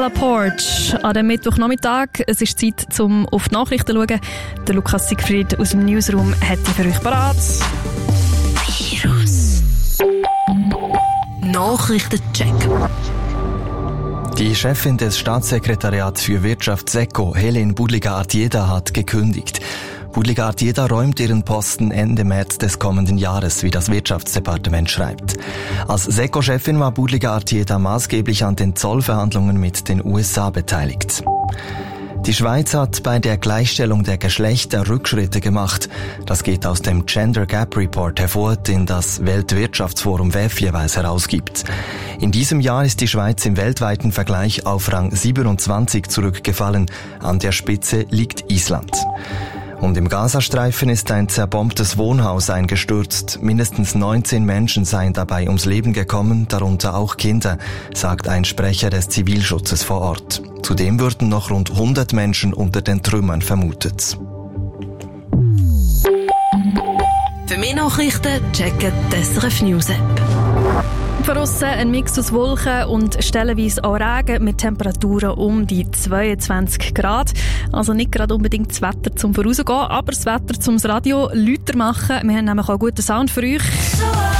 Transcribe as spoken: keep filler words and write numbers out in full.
Bella Porch an dem Mittwochnachmittag. Es ist Zeit, um auf die Nachrichten zu schauen. Der Lukas Siegfried aus dem Newsroom hat die für euch parat. Virus Nachrichtencheck. Die Chefin des Staatssekretariats für Wirtschaft SECO, Helen Budliger-Artieda, hat gekündigt. Budliger-Artieda räumt ihren Posten Ende März des kommenden Jahres, wie das Wirtschaftsdepartement schreibt. Als SECO-Chefin war Budliger-Artieda maßgeblich an den Zollverhandlungen mit den U S A beteiligt. Die Schweiz hat bei der Gleichstellung der Geschlechter Rückschritte gemacht. Das geht aus dem Gender Gap Report hervor, den das Weltwirtschaftsforum W E F jeweils herausgibt. In diesem Jahr ist die Schweiz im weltweiten Vergleich auf Rang siebenundzwanzig zurückgefallen. An der Spitze liegt Island. Und im Gazastreifen ist ein zerbombtes Wohnhaus eingestürzt. Mindestens neunzehn Menschen seien dabei ums Leben gekommen, darunter auch Kinder, sagt ein Sprecher des Zivilschutzes vor Ort. Zudem würden noch rund hundert Menschen unter den Trümmern vermutet. Für mehr Nachrichten checken die S R F News App. Von aussen ein Mix aus Wolken und stellenweise auch Regen mit Temperaturen um die zweiundzwanzig Grad. Also nicht gerade unbedingt das Wetter zum Vorausgehen, aber das Wetter zum Radio lauter machen. Wir haben nämlich auch guten Sound für euch.